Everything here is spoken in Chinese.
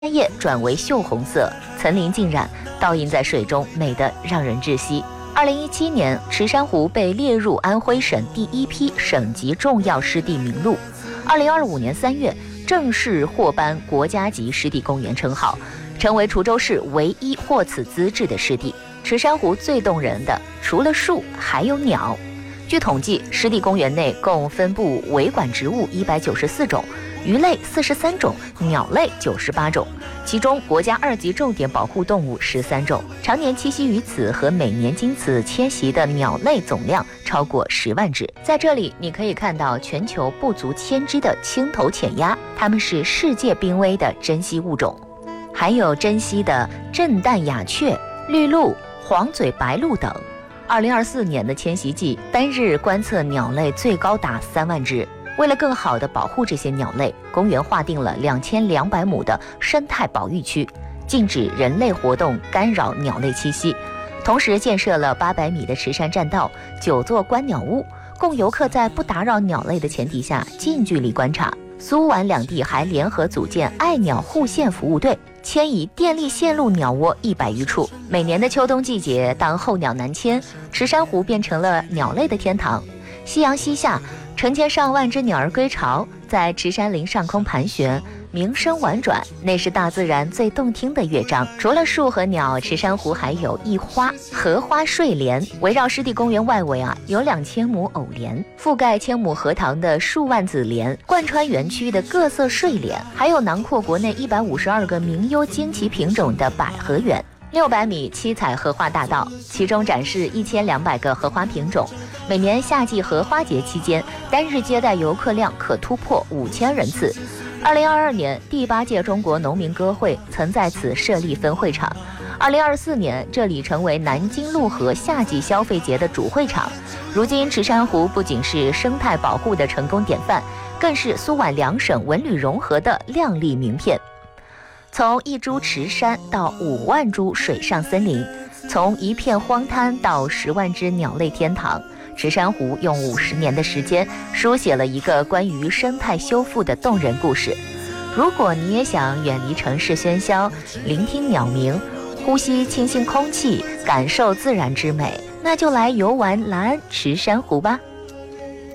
山叶转为锈红色，层林尽染，倒映在水中，美得让人窒息。2017年，池山湖被列入安徽省第一批省级重要湿地名录。2025年3月，正式获颁国家级湿地公园称号，成为滁州市唯一获此资质的湿地。池山湖最动人的，除了树，还有鸟。据统计，湿地公园内共分布维管植物194种。鱼类43种，鸟类98种，其中国家2级重点保护动物13种，常年栖息于此和每年经此迁徙的鸟类总量超过10万只。在这里，你可以看到全球不足1000只的青头浅鸭，它们是世界濒危的珍稀物种，还有珍稀的震旦鸦雀、绿鹭、黄嘴白鹭等。2024年的迁徙季，单日观测鸟类最高达3万只。为了更好地保护这些鸟类，公园划定了2200亩的生态保育区，禁止人类活动干扰鸟类栖息。同时建设了800米的池山栈道、9座观鸟屋，供游客在不打扰鸟类的前提下近距离观察。苏皖两地还联合组建爱鸟护线服务队，迁移电力线路鸟窝100余处。每年的秋冬季节，当候鸟南迁，池山湖变成了鸟类的天堂。夕阳西下，成千上万只鸟儿归巢，在池山林上空盘旋，鸣声婉转，那是大自然最动听的乐章。除了树和鸟，池山湖还有一花荷花睡莲。围绕湿地公园外围有2000亩藕莲，覆盖1000亩荷塘的数万子莲，贯穿园区的各色睡莲，还有囊括国内152个名优惊奇品种的百合园。600米七彩荷花大道，其中展示1200个荷花品种。每年夏季荷花节期间，单日接待游客量可突破5000人次。2022年，第8届中国农民歌会曾在此设立分会场。2024年，这里成为南京陆河夏季消费节的主会场。如今，池山湖不仅是生态保护的成功典范，更是苏皖两省文旅融合的亮丽名片。从一株池杉到5万株水上森林，从一片荒滩到10万只鸟类天堂，池山湖用50年的时间书写了一个关于生态修复的动人故事。如果你也想远离城市喧嚣，聆听鸟鸣，呼吸清新空气，感受自然之美，那就来游玩兰安池山湖吧。